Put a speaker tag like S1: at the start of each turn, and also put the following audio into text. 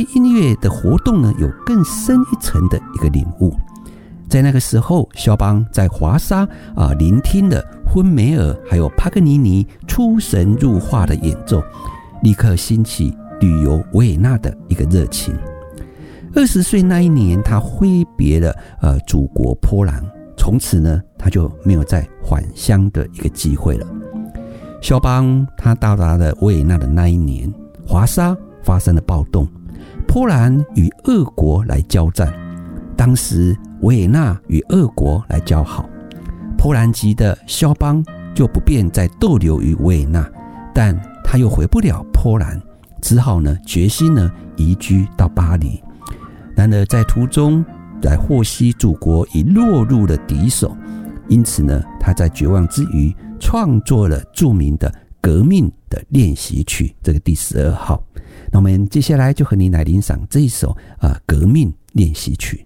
S1: 音乐的活动呢，有更深一层的一个领悟。在那个时候，肖邦在华沙聆听了芬梅尔还有帕格尼尼出神入化的演奏，立刻兴起旅游维也纳的一个热情。20岁那一年，他挥别了祖国波兰，从此呢，他就没有再返乡的一个机会了。肖邦他到达了维也纳的那一年，华沙发生了暴动，波兰与俄国来交战。当时维也纳与俄国来交好，波兰籍的肖邦就不便再逗留于维也纳，但他又回不了波兰，只好呢决心呢移居到巴黎。然而在途中来获悉祖国已落入了敌手，因此呢他在绝望之余创作了著名的革命的练习曲，这个第12号。那我们接下来就和你来欣赏这一首革命练习曲。